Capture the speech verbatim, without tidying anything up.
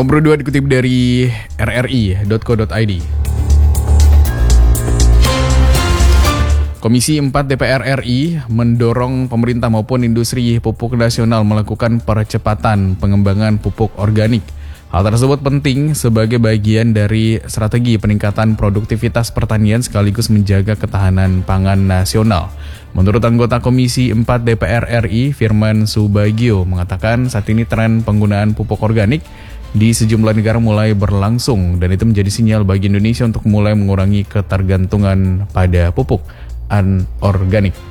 Nomor dua dikutip dari r r i titik co titik i d. Komisi empat D P R R I mendorong pemerintah maupun industri pupuk nasional melakukan percepatan pengembangan pupuk organik. Hal tersebut penting sebagai bagian dari strategi peningkatan produktivitas pertanian sekaligus menjaga ketahanan pangan nasional. Menurut anggota Komisi empat D P R R I, Firman Subagio, mengatakan saat ini tren penggunaan pupuk organik di sejumlah negara mulai berlangsung dan itu menjadi sinyal bagi Indonesia untuk mulai mengurangi ketergantungan pada pupuk anorganik.